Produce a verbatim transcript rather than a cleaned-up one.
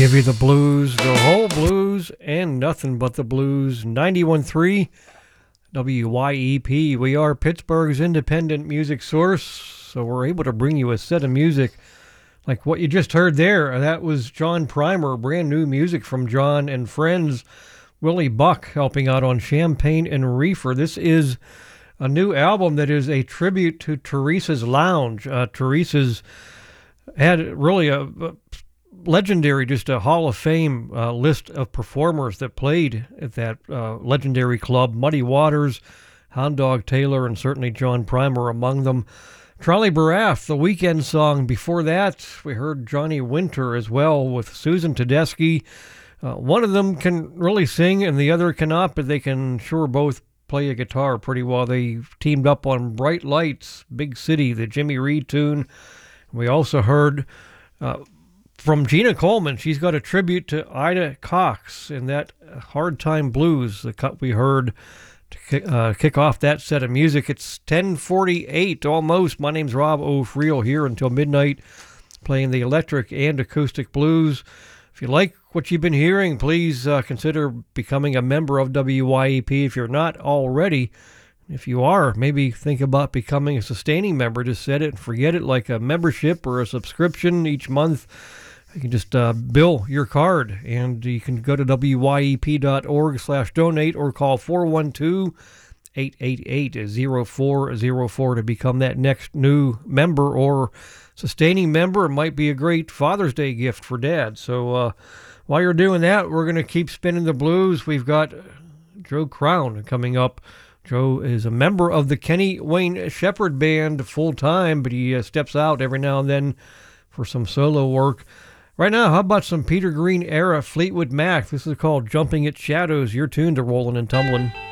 Give you the blues, the whole blues, and nothing but the blues. ninety-one point three W Y E P. We are Pittsburgh's independent music source, so we're able to bring you a set of music like what you just heard there. That was John Primer, brand new music from John and friends. Willie Buck helping out on Champagne and Reefer. This is a new album that is a tribute to Teresa's Lounge. Uh, Teresa's had really a, a legendary, just a Hall of Fame uh, list of performers that played at that uh, legendary club. Muddy Waters, Hound Dog Taylor, and certainly John Primer among them. Charlie Baraff, the Weekend song. Before that, we heard Johnny Winter as well with Susan Tedeschi. Uh, one of them can really sing and the other cannot, but they can sure both play a guitar pretty well. They teamed up on Bright Lights, Big City, the Jimmy Reed tune. We also heard uh, from Gina Coleman. She's got a tribute to Ida Cox in that Hard Time Blues, the cut we heard to kick, uh, kick off that set of music. It's ten forty-eight almost. My name's Rob O'Friel here until midnight, playing the electric and acoustic blues. If you like what you've been hearing, please uh, consider becoming a member of W Y E P if you're not already. If you are, maybe think about becoming a sustaining member. Just set it and forget it, like a membership or a subscription each month. You can just uh, bill your card, and you can go to W Y E P dot org slash donate or call four one two, eight eight eight, zero four zero four to become that next new member or sustaining member. It might be a great Father's Day gift for Dad. So uh, while you're doing that, we're going to keep spinning the blues. We've got Joe Crown coming up. Joe is a member of the Kenny Wayne Shepherd Band full-time, but he uh, steps out every now and then for some solo work. Right now, how about some Peter Green era Fleetwood Mac? This is called Jumping at Shadows. You're tuned to Rollin' and Tumblin'.